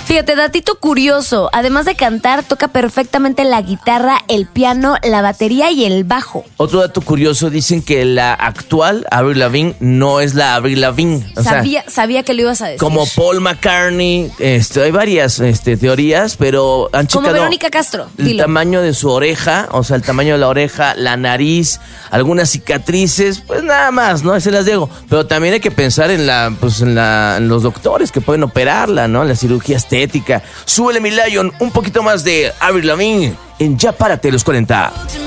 Fíjate, datito curioso, además de cantar, toca perfectamente la guitarra, el piano, la batería y el bajo. Otro dato curioso, dicen que la actual Avril Lavigne no es la Avril Lavigne. Sabía que lo ibas a decir. Como Paul McCartney, hay varias teorías, pero han checado como Verónica Castro, el tamaño de su oreja, o sea, el tamaño de la oreja, la nariz, algunas cicatrices, pues nada más, ¿no? Se las digo. Pero también hay que pensar en los doctores que pueden operarla, ¿no? La cirugía estética. Súbele, mi Lion, un poquito más de Avril Lavigne en Ya Párate los 40.